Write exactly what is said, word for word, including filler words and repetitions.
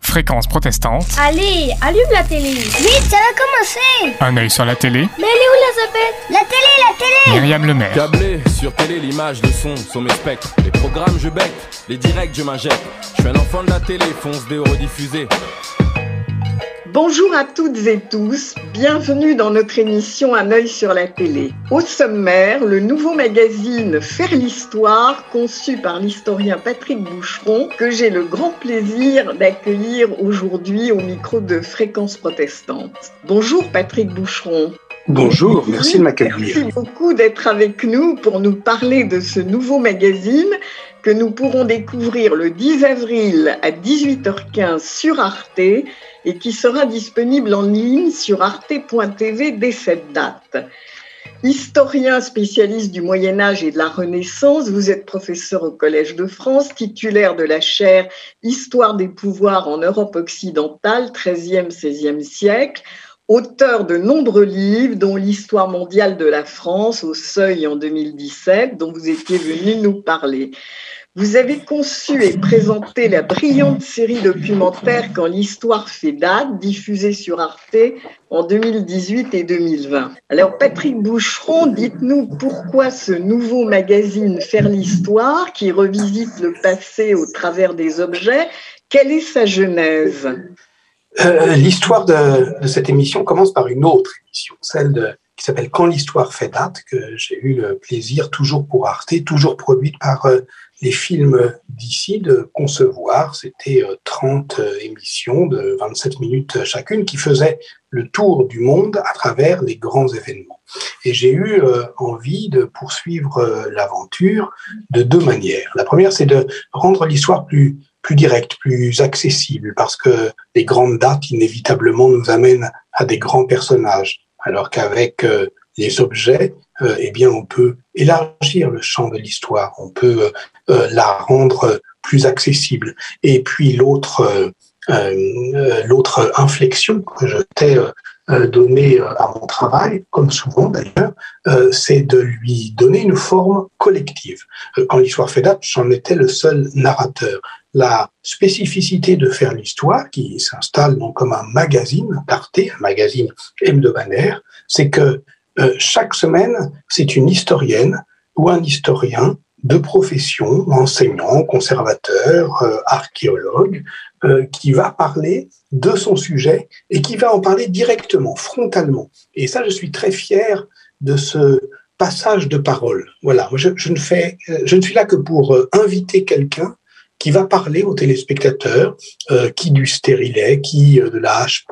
Fréquence protestante. Allez, allume la télé. Vite, ça va commencer. Un œil sur la télé. Mais elle est où la zapette? La télé, la télé. Myriam Lemaire. Câblé sur télé, l'image, le son sont mes spectres. Les programmes, je bec, les directs, je m'injecte. Je suis un enfant de la télé, fonce des rediffusés. Bonjour à toutes et tous, bienvenue dans notre émission Un œil sur la télé. Au sommaire, le nouveau magazine Faire l'Histoire, conçu par l'historien Patrick Boucheron, que j'ai le grand plaisir d'accueillir aujourd'hui au micro de Fréquence protestante. Bonjour Patrick Boucheron. Bonjour, merci de m'accueillir. Merci beaucoup d'être avec nous pour nous parler de ce nouveau magazine que nous pourrons découvrir le dix avril à dix-huit heures quinze sur Arte et qui sera disponible en ligne sur arte point t v dès cette date. Historien spécialiste du Moyen-Âge et de la Renaissance, vous êtes professeur au Collège de France, titulaire de la chaire Histoire des pouvoirs en Europe occidentale, treizième seizième siècle, auteur de nombreux livres, dont l'Histoire mondiale de la France au Seuil en deux mille dix-sept, dont vous étiez venu nous parler. Vous avez conçu et présenté la brillante série documentaire Quand l'histoire fait date, diffusée sur Arte en deux mille dix-huit et deux mille vingt. Alors Patrick Boucheron, dites-nous pourquoi ce nouveau magazine Faire l'Histoire, qui revisite le passé au travers des objets, quelle est sa genèse ? Euh, l'histoire de, de cette émission commence par une autre émission, celle de, qui s'appelle Quand l'histoire fait date, que j'ai eu le plaisir, toujours pour Arte, toujours produite par euh, les films d'ici, de concevoir. C'était euh, trente euh, émissions de vingt-sept minutes chacune qui faisaient le tour du monde à travers les grands événements. Et j'ai eu euh, envie de poursuivre euh, l'aventure de deux manières. La première, c'est de rendre l'histoire plus plus direct, plus accessible, parce que les grandes dates, inévitablement, nous amènent à des grands personnages, alors qu'avec euh, les objets, euh, eh bien, on peut élargir le champ de l'histoire, on peut euh, la rendre plus accessible. Et puis, l'autre, euh, euh, l'autre inflexion que je t'ai euh, donnée à mon travail, comme souvent d'ailleurs, euh, c'est de lui donner une forme collective. Quand l'histoire fait date, j'en étais le seul narrateur. La spécificité de Faire l'Histoire, qui s'installe donc comme un magazine d'Arte, un magazine hebdomadaire, c'est que euh, chaque semaine, c'est une historienne ou un historien de profession, enseignant, conservateur, euh, archéologue, euh, qui va parler de son sujet et qui va en parler directement, frontalement. Et ça, je suis très fier de ce passage de parole. Voilà, je, je ne fais, je ne suis là que pour euh, inviter quelqu'un qui va parler aux téléspectateurs, euh, qui du stérilet, qui euh, de la hache